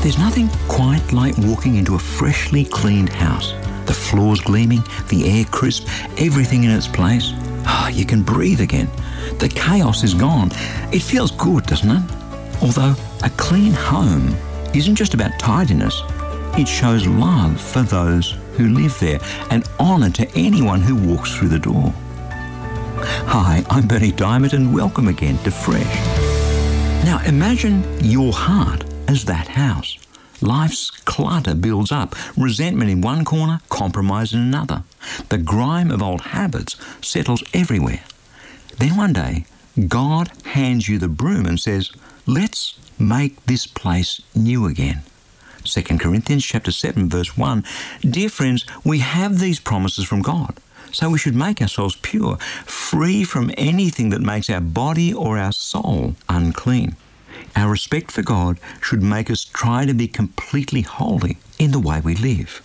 There's nothing quite like walking into a freshly cleaned house. The floors gleaming, the air crisp, everything in its place. You can breathe again. The chaos is gone. It feels good, doesn't it? Although a clean home isn't just about tidiness. It shows love for those who live there and honour to anyone who walks through the door. Hi, I'm Bernie Diamond and welcome again to Fresh. Now imagine your heart as that house. Life's clutter builds up, resentment in one corner, compromise in another. The grime of old habits settles everywhere. Then one day, God hands you the broom and says, let's make this place new again. 2 Corinthians chapter 7 verse 1. Dear friends, we have these promises from God, so we should make ourselves pure, free from anything that makes our body or our soul unclean. Our respect for God should make us try to be completely holy in the way we live.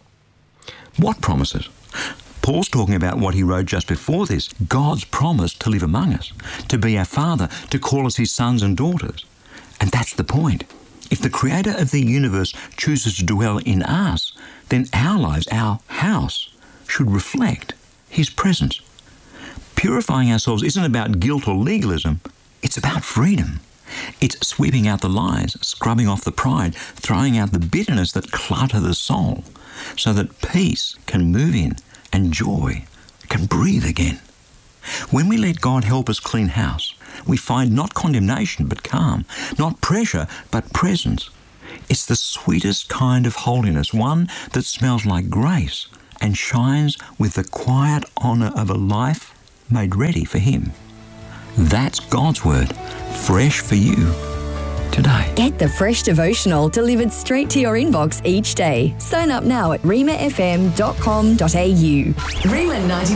What promises? Paul's talking about what he wrote just before this, God's promise to live among us, to be our Father, to call us his sons and daughters. And that's the point. If the Creator of the universe chooses to dwell in us, then our lives, our house, should reflect his presence. Purifying ourselves isn't about guilt or legalism, it's about freedom. It's sweeping out the lies, scrubbing off the pride, throwing out the bitterness that clutter the soul, so that peace can move in and joy can breathe again. When we let God help us clean house, we find not condemnation but calm, not pressure but presence. It's the sweetest kind of holiness, one that smells like grace and shines with the quiet honour of a life made ready for him. That's God's word, fresh for you today. Get the Fresh Devotional delivered straight to your inbox each day. Sign up now at remafm.com.au. Rima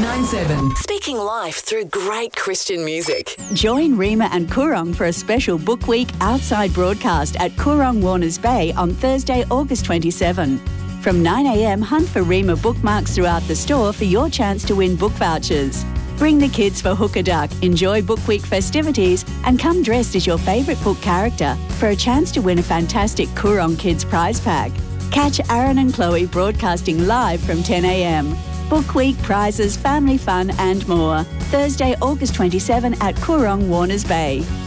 99.7. Speaking life through great Christian music. Join Rima and Coorong for a special Book Week outside broadcast at Coorong Warners Bay on Thursday, August 27. From 9 a.m, hunt for Rima bookmarks throughout the store for your chance to win book vouchers. Bring the kids for Hook a Duck, enjoy Book Week festivities and come dressed as your favourite book character for a chance to win a fantastic Coorong Kids prize pack. Catch Aaron and Chloe broadcasting live from 10 a.m. Book Week, prizes, family fun and more. Thursday, August 27 at Coorong Warners Bay.